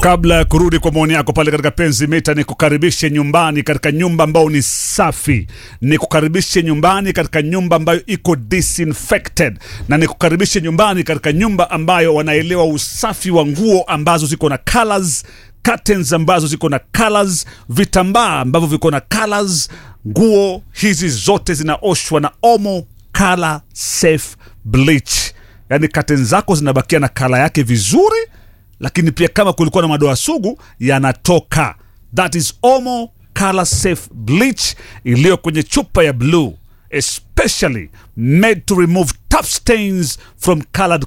Kabla ya kurudi kwa maoni yako pale katika Penzi Mita, ni kukaribishe nyumbani katika nyumba ambayo ni safi, ni kukaribishe nyumbani katika nyumba ambayo iko disinfected, na ni kukaribishe nyumbani katika nyumba ambayo wanaelewa usafi wa nguo ambazo ziko na colors, curtains ambazo ziko na colors, vitambaa ambavyo viko na colors. Nguo hizi zote zinaoshwa na Omo Color Safe Bleach. Yani curtains zako zinabakia na color yake vizuri, lakini pia kama kulikuwa na madoa sugu yanatoka. That is Omo Color Safe Bleach iliyo kwenye chupa ya blue, especially made to remove tough stains from colored